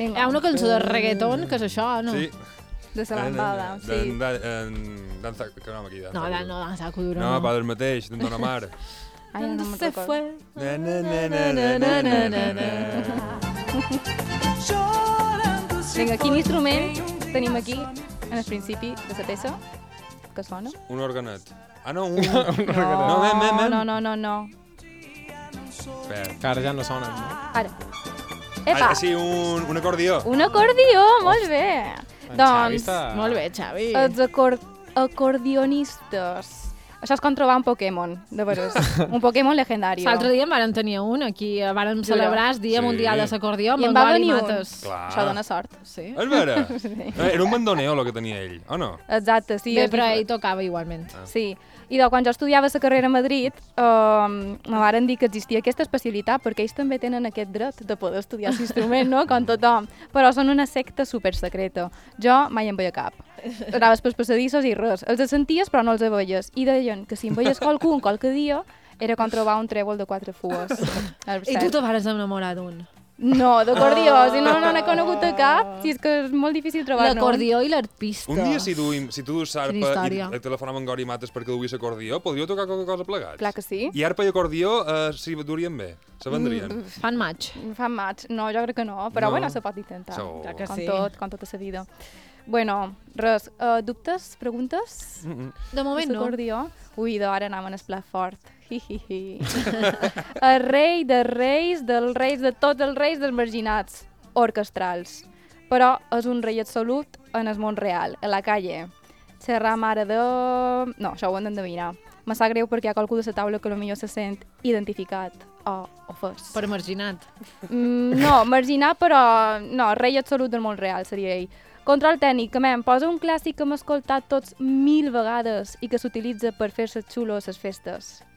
Hi ha una cançó de reggaeton que és això, no? Sí. De la lambada, sí. Danza, que nom aquí? No, Danza Kuduro. No, va del mateix, d'en Don Omar. Ai, no me'n recordo. Vinga, quin instrument tenim aquí, en el principi de la peça? Que sona? Un organet. Ah, no, un organet. No. Espera. Que ara ja no sona, no? Ara. Epa! Sí, un acordió. Un acordió, molt bé. Doncs, molt bé, Xavi. Els acordionistes. Això és com trobar un Pokémon, de veres. Un Pokémon legendari. L'altre dia en vàrem tenir un, aquí vàrem celebrar el Dia Mundial de l'acordió amb I el en va Wally venir un. Mates. Això dona sort. Sí. És vera? Era un bandoneo el que tenia ell, o no? Exacte, sí. Bé, però ell tocava igualment. Sí. I quan jo estudiava la carrera a Madrid, me varen dir que existia aquesta especialitat perquè ells també tenen aquest dret de poder estudiar l'instrument, no? Com tothom. Però són una secta super secreta. Jo mai en veia cap. Anaves pels passadissos i res. Els senties però no els veies. I deien que si em veies qualque dia era com trobar un trèvol de 4 fues. I tu te vares enamorar d'un? No, d'acordió, si no n'he conegut a cap, si és que és molt difícil trobar-ne. L'acordió i l'arpista. Un dia, si tu dus arpa i et telefonam amb Gori Mates perquè duguis acordió, podríeu tocar qualque cosa plegats? Clar que sí. I arpa i acordió s'hi durien bé? Se vendrien? Fan maig. Fan maig. No, jo crec que no, però bueno, se pot intentar. Clar que sí. Com tota la vida. Bueno, res, dubtes, preguntes? De moment no. L'acordió? Ui, ara anàvem en el plat fort. El rei dels reis, dels reis de tots els reis dels marginats orquestrals. Però és un rei absolut en el món real, a la calle. Serà mare de... No, això ho hem d'endevinar. Me sap greu perquè hi ha qualcú de la taula que potser se sent identificat o ofès. Per marginat. No, marginat, però... No, rei absolut del món real seria ell. Control tècnic, que posa un clàssic que hem escoltat tots 1000 vegades i que s'utilitza per fer-se xulo a les festes.